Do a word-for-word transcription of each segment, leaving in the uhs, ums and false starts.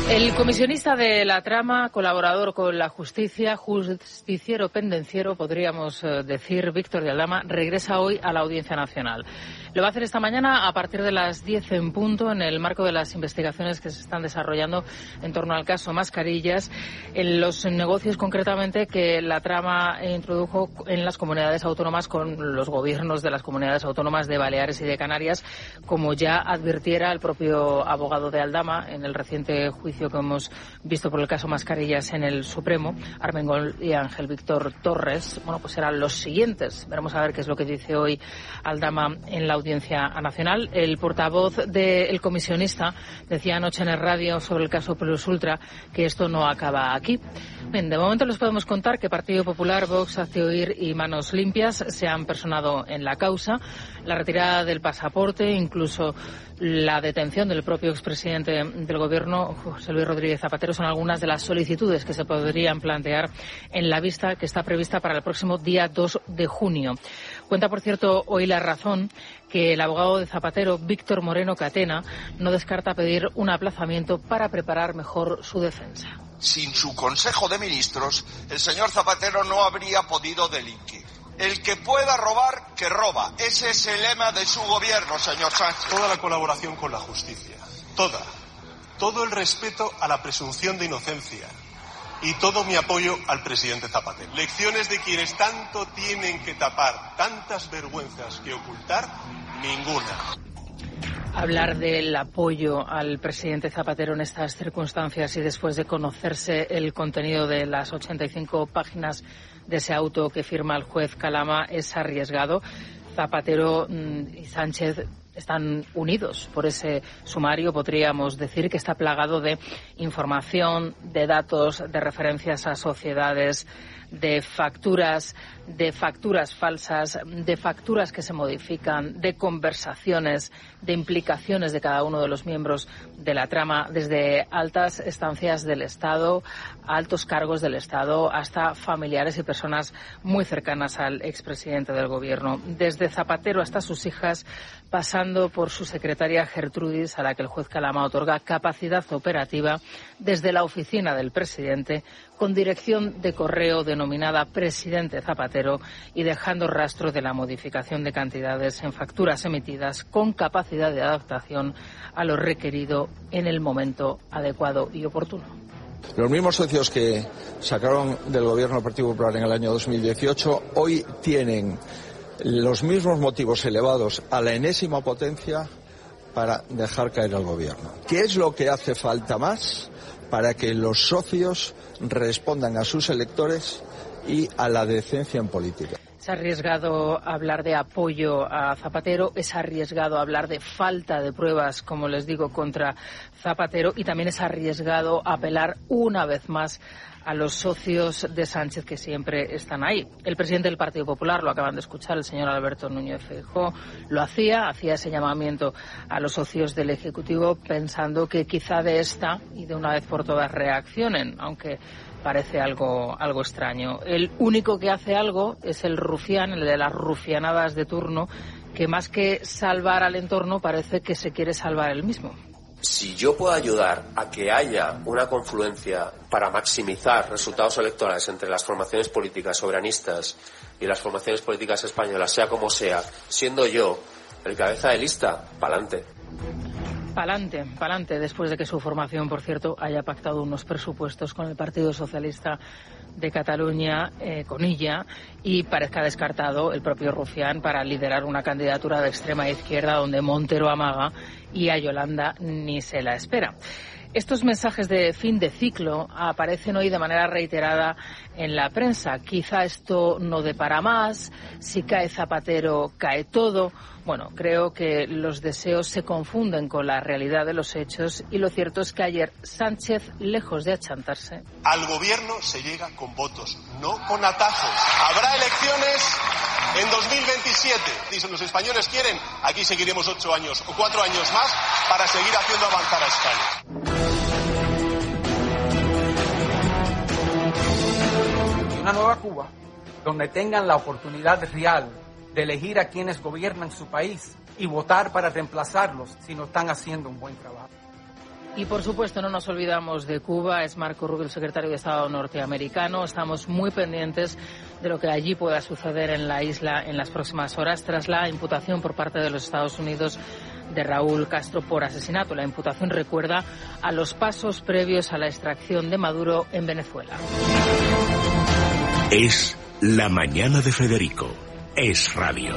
El comisionista de la trama, colaborador con la justicia, justiciero pendenciero, podríamos decir, Víctor de Aldama, regresa hoy a la Audiencia Nacional. Lo va a hacer esta mañana a partir de las diez en punto, en el marco de las investigaciones que se están desarrollando en torno al caso Mascarillas, en los negocios concretamente que la trama introdujo en las comunidades autónomas con los gobiernos de las comunidades autónomas de Baleares y de Canarias, como ya advirtiera el propio abogado de Aldama en el reciente juicio que hemos visto por el caso Mascarillas en el Supremo. Armengol y Ángel Víctor Torres, bueno, pues serán los siguientes. Veremos a ver qué es lo que dice hoy Aldama en la Audiencia Nacional. El portavoz del comisionista decía anoche en el radio sobre el caso Plus Ultra que esto no acaba aquí. Bien, de momento les podemos contar que Partido Popular, Vox, Hazte Oír y Manos Limpias se han personado en la causa. La retirada del pasaporte, incluso la detención del propio expresidente del Gobierno, José Luis Rodríguez Zapatero, son algunas de las solicitudes que se podrían plantear en la vista que está prevista para el próximo día dos de junio. Cuenta, por cierto, hoy La Razón que el abogado de Zapatero, Víctor Moreno Catena, no descarta pedir un aplazamiento para preparar mejor su defensa. Sin su Consejo de Ministros, el señor Zapatero no habría podido delinquir. El que pueda robar, que roba. Ese es el lema de su gobierno, señor Sánchez. Toda la colaboración con la justicia, toda, todo el respeto a la presunción de inocencia y todo mi apoyo al presidente Zapatero. Lecciones de quienes tanto tienen que tapar, tantas vergüenzas que ocultar, ninguna. Hablar del apoyo al presidente Zapatero en estas circunstancias y después de conocerse el contenido de las ochenta y cinco páginas de ese auto que firma el juez Calama es arriesgado. Zapatero y Sánchez están unidos por ese sumario. Podríamos decir que está plagado de información, de datos, de referencias a sociedades, de facturas, de facturas falsas, de facturas que se modifican, de conversaciones, de implicaciones de cada uno de los miembros de la trama, desde altas estancias del Estado, altos cargos del Estado, hasta familiares y personas muy cercanas al expresidente del Gobierno. Desde Zapatero hasta sus hijas, pasando por su secretaria Gertrudis, a la que el juez Calama otorga capacidad operativa desde la oficina del presidente, con dirección de correo denominada Presidente Zapatero y dejando rastro de la modificación de cantidades en facturas emitidas con capacidad de adaptación a lo requerido en el momento adecuado y oportuno. Los mismos socios que sacaron del gobierno del Partido Popular en el año dos mil dieciocho hoy tienen los mismos motivos elevados a la enésima potencia para dejar caer al gobierno. ¿Qué es lo que hace falta más para que los socios respondan a sus electores y a la decencia en política? Es arriesgado hablar de apoyo a Zapatero, es arriesgado hablar de falta de pruebas, como les digo, contra Zapatero, y también es arriesgado apelar una vez más a los socios de Sánchez que siempre están ahí. El presidente del Partido Popular, lo acaban de escuchar, el señor Alberto Núñez Feijóo, lo hacía, hacía ese llamamiento a los socios del Ejecutivo pensando que quizá de esta y de una vez por todas reaccionen, aunque parece algo, algo extraño. El único que hace algo es el rufián, el de las rufianadas de turno, que más que salvar al entorno parece que se quiere salvar él mismo. Si yo puedo ayudar a que haya una confluencia para maximizar resultados electorales entre las formaciones políticas soberanistas y las formaciones políticas españolas, sea como sea, siendo yo el cabeza de lista, pa'lante. Pa'lante, pa'lante, después de que su formación, por cierto, haya pactado unos presupuestos con el Partido Socialista de Cataluña, eh, con ella, y parezca descartado el propio Rufián para liderar una candidatura de extrema izquierda donde Montero amaga y a Yolanda ni se la espera. Estos mensajes de fin de ciclo aparecen hoy de manera reiterada en la prensa. Quizá esto no dé para más, si cae Zapatero, cae todo. Bueno, creo que los deseos se confunden con la realidad de los hechos y lo cierto es que ayer Sánchez, lejos de achantarse. Al gobierno se llega con votos, no con atajos. Habrá elecciones en dos mil veintisiete. Y si los españoles quieren, aquí seguiremos ocho años o cuatro años más para seguir haciendo avanzar a España. Una nueva Cuba, donde tengan la oportunidad real de elegir a quienes gobiernan su país y votar para reemplazarlos si no están haciendo un buen trabajo. Y por supuesto no nos olvidamos de Cuba. Es Marco Rubio, el secretario de Estado norteamericano. Estamos muy pendientes de lo que allí pueda suceder en la isla en las próximas horas tras la imputación por parte de los Estados Unidos de Raúl Castro por asesinato. La imputación recuerda a los pasos previos a la extracción de Maduro en Venezuela. Es la mañana de Federico. Es radio.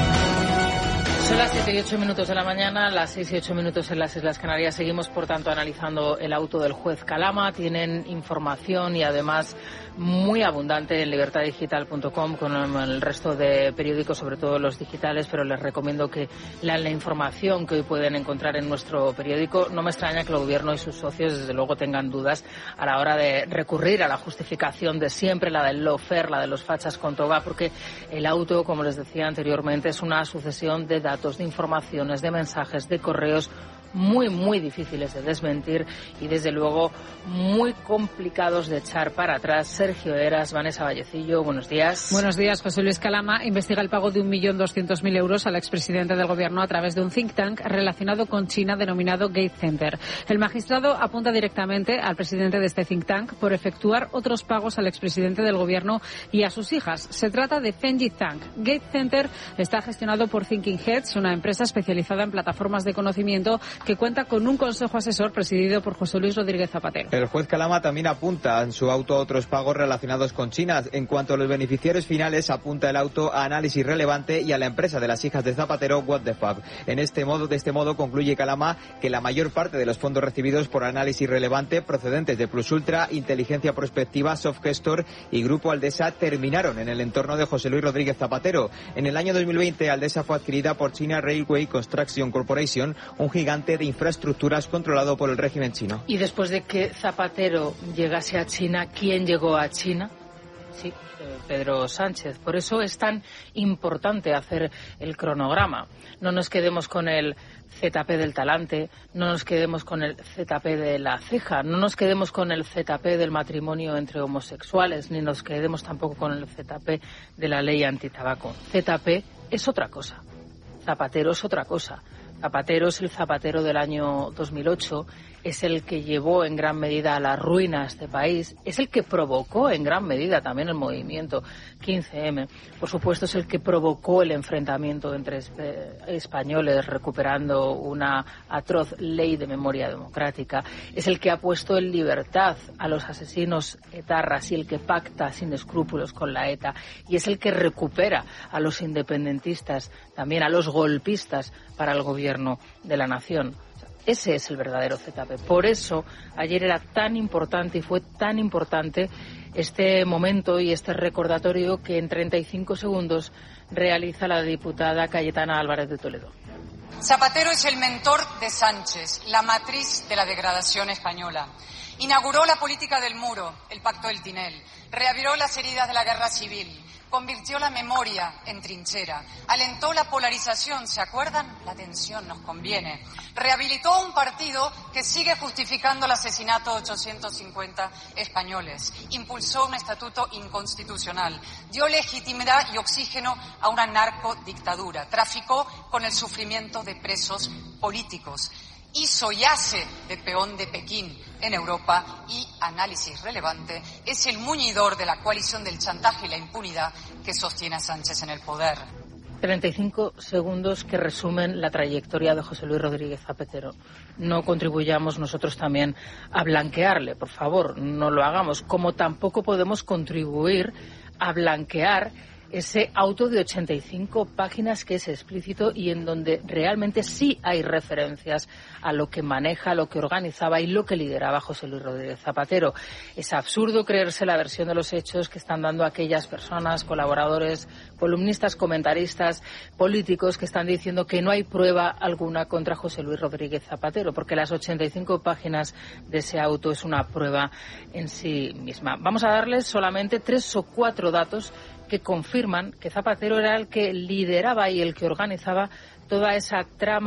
Son las siete y ocho minutos de la mañana, las seis y ocho minutos en las Islas Canarias. Seguimos, por tanto, analizando el auto del juez Calama. Tienen información y, además, muy abundante en libertad digital punto com con el resto de periódicos, sobre todo los digitales, pero les recomiendo que lean la información que hoy pueden encontrar en nuestro periódico. No me extraña que el Gobierno y sus socios, desde luego, tengan dudas a la hora de recurrir a la justificación de siempre, la del lawfare, la de los fachas con toga, porque el auto, como les decía anteriormente, es una sucesión de datos, de informaciones, de mensajes, de correos muy, muy difíciles de desmentir y, desde luego, muy complicados de echar para atrás. Sergio Eras, Vanessa Vallecillo, buenos días. Buenos días. José Luis Calama investiga el pago de un millón doscientos mil euros al expresidente del Gobierno a través de un think tank relacionado con China denominado Gates Center. El magistrado apunta directamente al presidente de este think tank por efectuar otros pagos al expresidente del Gobierno y a sus hijas. Se trata de Fenji Tank. Gates Center está gestionado por Thinking Heads, una empresa especializada en plataformas de conocimiento que cuenta con un consejo asesor presidido por José Luis Rodríguez Zapatero. El juez Calama también apunta en su auto a otros pagos relacionados con China. En cuanto a los beneficiarios finales, apunta el auto a Análisis Relevante y a la empresa de las hijas de Zapatero, What the Fab. En este modo, de este modo, concluye Calama que la mayor parte de los fondos recibidos por Análisis Relevante, procedentes de Plus Ultra, Inteligencia Prospectiva, Softgestor y Grupo Aldesa, terminaron en el entorno de José Luis Rodríguez Zapatero. En el año dos mil veinte, Aldesa fue adquirida por China Railway Construction Corporation, un gigante de infraestructuras controlado por el régimen chino. Y después de que Zapatero llegase a China, ¿quién llegó a China? Sí, Pedro Sánchez. Por eso es tan importante hacer el cronograma. No nos quedemos con el Z P del talante, no nos quedemos con el Z P de la ceja, no nos quedemos con el Z P del matrimonio entre homosexuales, ni nos quedemos tampoco con el Z P de la ley antitabaco. Z P es otra cosa. Zapatero es otra cosa. Zapatero es el Zapatero del año dos mil ocho, es el que llevó en gran medida a la ruina a este país, es el que provocó en gran medida también el movimiento quince eme. Por supuesto, es el que provocó el enfrentamiento entre españoles recuperando una atroz ley de memoria democrática. Es el que ha puesto en libertad a los asesinos etarras y el que pacta sin escrúpulos con la ETA. Y es el que recupera a los independentistas, también a los golpistas para el gobierno de la nación. Ese es el verdadero Z P. Por eso ayer era tan importante y fue tan importante este momento y este recordatorio que en treinta y cinco segundos realiza la diputada Cayetana Álvarez de Toledo. Zapatero es el mentor de Sánchez, la matriz de la degradación española. Inauguró la política del muro, el pacto del Tinel, reabrió las heridas de la guerra civil, convirtió la memoria en trinchera, alentó la polarización, ¿se acuerdan? La tensión nos conviene. Rehabilitó un partido que sigue justificando el asesinato de ochocientos cincuenta españoles. Impulsó un estatuto inconstitucional. Dio legitimidad y oxígeno a una narcodictadura. Traficó con el sufrimiento de presos políticos. Hizo y hace de peón de Pekín en Europa y Análisis Relevante es el muñidor de la coalición del chantaje y la impunidad que sostiene a Sánchez en el poder. treinta y cinco segundos que resumen la trayectoria de José Luis Rodríguez Zapatero. No contribuyamos nosotros también a blanquearle, por favor, no lo hagamos, como tampoco podemos contribuir a blanquear ese auto de ochenta y cinco páginas que es explícito y en donde realmente sí hay referencias a lo que maneja, lo que organizaba y lo que lideraba José Luis Rodríguez Zapatero. Es absurdo creerse la versión de los hechos que están dando aquellas personas, colaboradores, columnistas, comentaristas, políticos que están diciendo que no hay prueba alguna contra José Luis Rodríguez Zapatero, porque las ochenta y cinco páginas de ese auto es una prueba en sí misma. Vamos a darles solamente tres o cuatro datos que confirman que Zapatero era el que lideraba y el que organizaba toda esa trama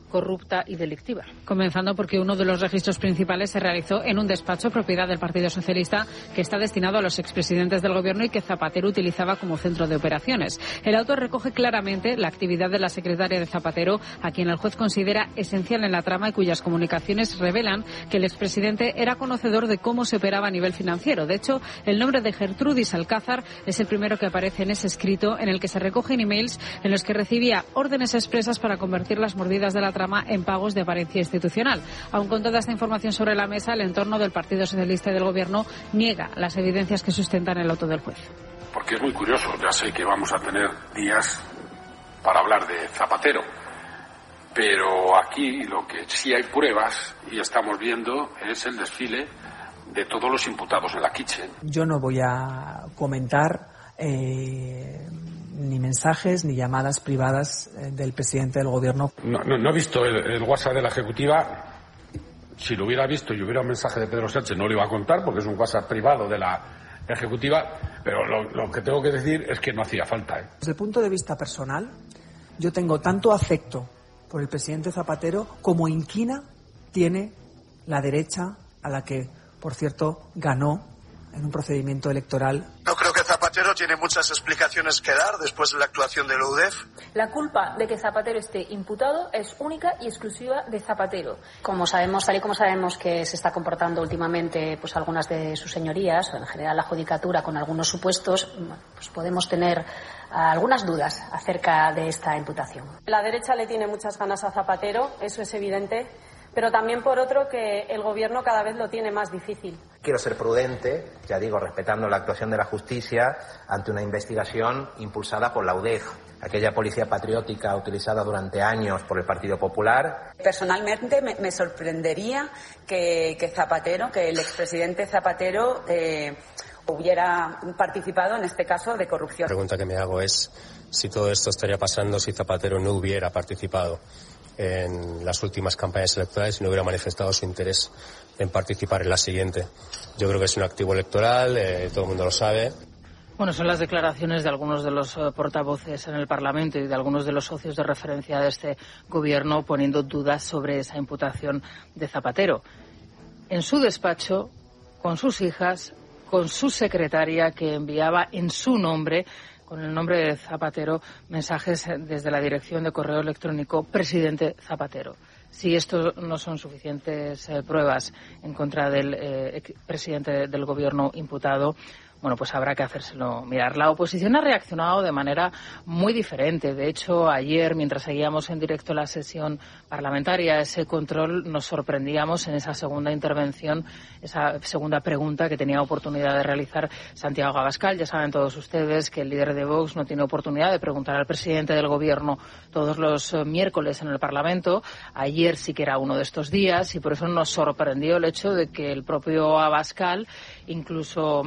corrupta y delictiva. Comenzando porque uno de los registros principales se realizó en un despacho propiedad del Partido Socialista que está destinado a los expresidentes del Gobierno y que Zapatero utilizaba como centro de operaciones. El auto recoge claramente la actividad de la secretaria de Zapatero, a quien el juez considera esencial en la trama y cuyas comunicaciones revelan que el expresidente era conocedor de cómo se operaba a nivel financiero. De hecho, el nombre de Gertrudis Alcázar es el primero que aparece en ese escrito en el que se recogen emails en los que recibía órdenes expresas para convertir las mordidas de la trama en pagos de apariencia institucional. Aun con toda esta información sobre la mesa, el entorno del Partido Socialista y del Gobierno niega las evidencias que sustentan el auto del juez. Porque es muy curioso, ya sé que vamos a tener días para hablar de Zapatero, pero aquí lo que sí hay pruebas y estamos viendo es el desfile de todos los imputados en la Kitchen. Yo no voy a comentar eh, ni mensajes ni llamadas privadas eh, del presidente del Gobierno. No, no, no he visto el, el WhatsApp de la Ejecutiva. Si lo hubiera visto y hubiera un mensaje de Pedro Sánchez no lo iba a contar porque es un WhatsApp privado de la Ejecutiva, pero lo, lo que tengo que decir es que no hacía falta. ¿eh? Desde el punto de vista personal, yo tengo tanto afecto por el presidente Zapatero como inquina tiene la derecha a la que, por cierto, ganó en un procedimiento electoral. No creo que Zapatero tiene muchas explicaciones que dar después de la actuación de la U D E F. La culpa de que Zapatero esté imputado es única y exclusiva de Zapatero. Como sabemos, tal y como sabemos que se está comportando últimamente pues algunas de sus señorías, o en general la judicatura con algunos supuestos, pues podemos tener algunas dudas acerca de esta imputación. La derecha le tiene muchas ganas a Zapatero, eso es evidente, pero también por otro que el Gobierno cada vez lo tiene más difícil. Quiero ser prudente, ya digo, respetando la actuación de la justicia ante una investigación impulsada por la U D E F, aquella policía patriótica utilizada durante años por el Partido Popular. Personalmente me, me sorprendería que, que Zapatero, que el expresidente Zapatero eh, hubiera participado en este caso de corrupción. La pregunta que me hago es si todo esto estaría pasando si Zapatero no hubiera participado en las últimas campañas electorales y no hubiera manifestado su interés en participar en la siguiente. Yo creo que es un activo electoral, eh, todo el mundo lo sabe. Bueno, son las declaraciones de algunos de los uh, portavoces en el Parlamento y de algunos de los socios de referencia de este Gobierno poniendo dudas sobre esa imputación de Zapatero. En su despacho, con sus hijas, con su secretaria que enviaba en su nombre, con el nombre de Zapatero, mensajes desde la dirección de correo electrónico Presidente Zapatero. Si esto no son suficientes eh, pruebas en contra del eh, presidente del Gobierno imputado, bueno, pues habrá que hacérselo mirar. La oposición ha reaccionado de manera muy diferente. De hecho, ayer, mientras seguíamos en directo la sesión parlamentaria, ese control, nos sorprendíamos en esa segunda intervención, esa segunda pregunta que tenía oportunidad de realizar Santiago Abascal. Ya saben todos ustedes que el líder de Vox no tiene oportunidad de preguntar al presidente del Gobierno todos los uh, miércoles en el Parlamento. Ayer sí que era uno de estos días y por eso nos sorprendió el hecho de que el propio Abascal, incluso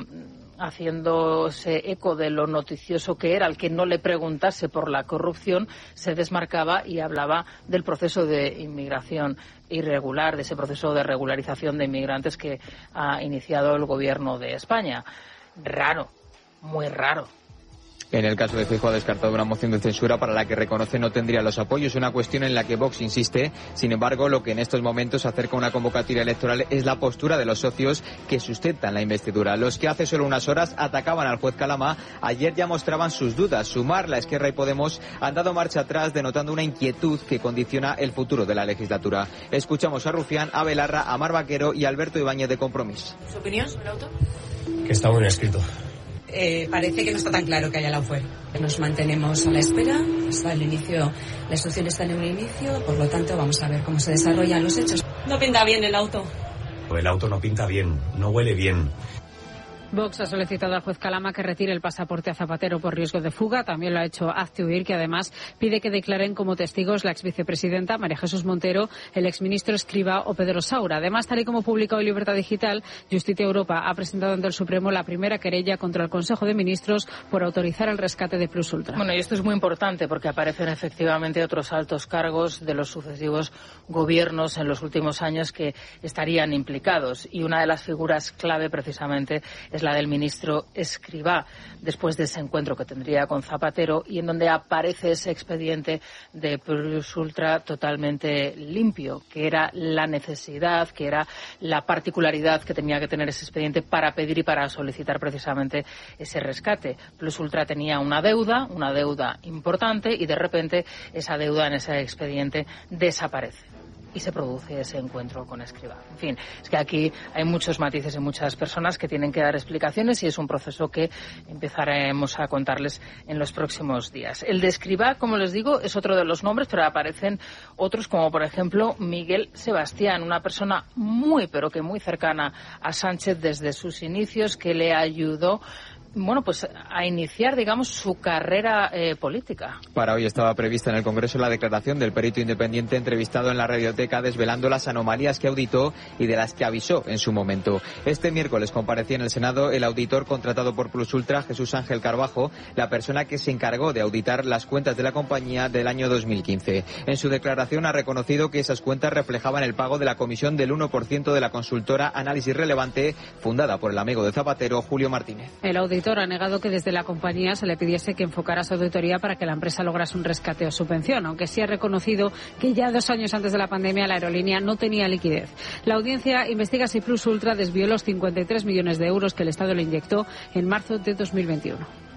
haciéndose eco de lo noticioso que era el que no le preguntase por la corrupción, se desmarcaba y hablaba del proceso de inmigración irregular, de ese proceso de regularización de inmigrantes que ha iniciado el Gobierno de España. Raro, muy raro. En el caso de Feijóo ha descartado una moción de censura para la que reconoce no tendría los apoyos, una cuestión en la que Vox insiste. Sin embargo, lo que en estos momentos acerca una convocatoria electoral es la postura de los socios que sustentan la investidura. Los que hace solo unas horas atacaban al juez Calamá, ayer ya mostraban sus dudas. Sumar, La Esquerra y Podemos han dado marcha atrás, denotando una inquietud que condiciona el futuro de la legislatura. Escuchamos a Rufián, a Belarra, a Mar Vaquero y a Alberto Ibáñez de Compromís. ¿Su opinión sobre el auto? Que está muy escrito. Eh, parece que no está tan claro que haya la fuera. Nos mantenemos a la espera, hasta el inicio, la instrucción está en un inicio, por lo tanto vamos a ver cómo se desarrollan los hechos. No pinta bien el auto. El auto no pinta bien, no huele bien. Vox ha solicitado al juez Calamá que retire el pasaporte a Zapatero por riesgo de fuga. También lo ha hecho Hazte Oír, que además pide que declaren como testigos la exvicepresidenta María Jesús Montero, el exministro Escrivá o Pedro Saura. Además, tal y como publica hoy Libertad Digital, Justicia Europa ha presentado ante el Supremo la primera querella contra el Consejo de Ministros por autorizar el rescate de Plus Ultra. Bueno, y esto es muy importante porque aparecen efectivamente otros altos cargos de los sucesivos gobiernos en los últimos años que estarían implicados. Y una de las figuras clave precisamente es es la del ministro Escrivá, después de ese encuentro que tendría con Zapatero y en donde aparece ese expediente de Plus Ultra totalmente limpio, que era la necesidad, que era la particularidad que tenía que tener ese expediente para pedir y para solicitar precisamente ese rescate. Plus Ultra tenía una deuda, una deuda importante, y de repente esa deuda en ese expediente desaparece y se produce ese encuentro con Escrivá. En fin, es que aquí hay muchos matices y muchas personas que tienen que dar explicaciones y es un proceso que empezaremos a contarles en los próximos días. El de Escrivá, como les digo, es otro de los nombres, pero aparecen otros como, por ejemplo, Miguel Sebastián, una persona muy, pero que muy cercana a Sánchez desde sus inicios, que le ayudó bueno, pues a iniciar, digamos, su carrera eh, política. Para hoy estaba prevista en el Congreso la declaración del perito independiente entrevistado en la Radioteca, desvelando las anomalías que auditó y de las que avisó en su momento. Este miércoles comparecía en el Senado el auditor contratado por Plus Ultra, Jesús Ángel Carbajo, la persona que se encargó de auditar las cuentas de la compañía del año dos mil quince. En su declaración ha reconocido que esas cuentas reflejaban el pago de la comisión del uno por ciento de la consultora Análisis Relevante, fundada por el amigo de Zapatero, Julio Martínez. El auditor ha negado que desde la compañía se le pidiese que enfocara su auditoría para que la empresa lograse un rescate o subvención, aunque sí ha reconocido que ya dos años antes de la pandemia la aerolínea no tenía liquidez. La audiencia investiga si Plus Ultra desvió los cincuenta y tres millones de euros que el Estado le inyectó en marzo de dos mil veintiuno.